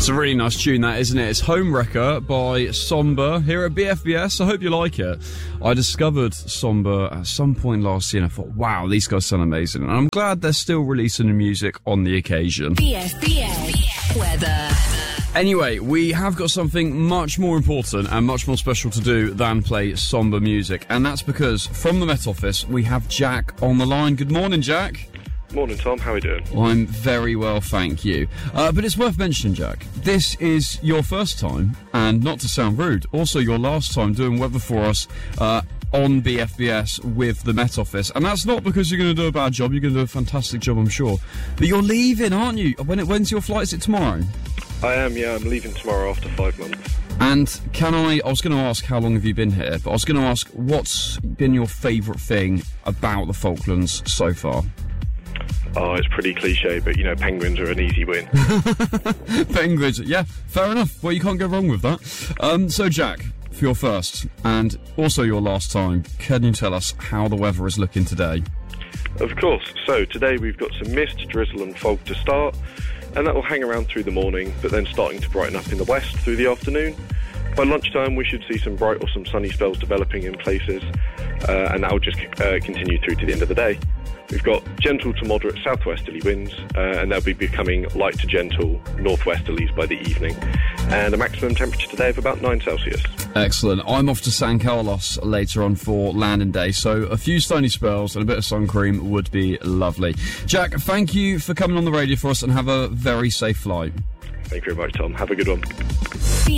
a really nice tune, that, isn't it? It's Homewrecker by Somber here at BFBS. I hope you like it. I discovered Somber at some point last year and I thought, wow, these guys sound amazing. And I'm glad they're still releasing the music on the occasion. BFBS weather. Anyway, we have got something much more important and much more special to do than play somber music. And that's because from the Met Office, we have Jack on the line. Good morning, Jack. Morning, Tom. How are you doing? Well, I'm very well, thank you. But it's worth mentioning, Jack, this is your first time, and not to sound rude, also your last time doing weather for us on BFBS with the Met Office. And that's not because you're going to do a bad job. You're going to do a fantastic job, I'm sure. But you're leaving, aren't you? When's your flight? Is it tomorrow? I am, yeah. I'm leaving tomorrow after 5 months. And I was going to ask how long have you been here, but I was going to ask what's been your favourite thing about the Falklands so far? Oh, it's pretty cliche, but, penguins are an easy win. Penguins, yeah, fair enough. Well, you can't go wrong with that. So, Jack, for your first and also your last time, can you tell us how the weather is looking today? Of course. So, today we've got some mist, drizzle and fog to start, and that will hang around through the morning, but then starting to brighten up in the west through the afternoon. By lunchtime, we should see some bright or some sunny spells developing in places, and that will just continue through to the end of the day. We've got gentle to moderate southwesterly winds, and they'll be becoming light to gentle northwesterlies by the evening, and a maximum temperature today of about 9 Celsius. Excellent. I'm off to San Carlos later on for landing day, so a few sunny spells and a bit of sun cream would be lovely. Jack, thank you for coming on the radio for us, and have a very safe flight. Thank you very much, Tom. Have a good one.